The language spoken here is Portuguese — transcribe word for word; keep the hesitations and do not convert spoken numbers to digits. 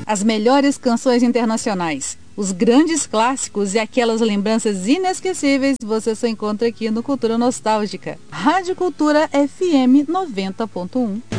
As melhores canções internacionais, os grandes clássicos e aquelas lembranças inesquecíveis você só encontra aqui no Cultura Nostálgica. Rádio Cultura F M noventa ponto um.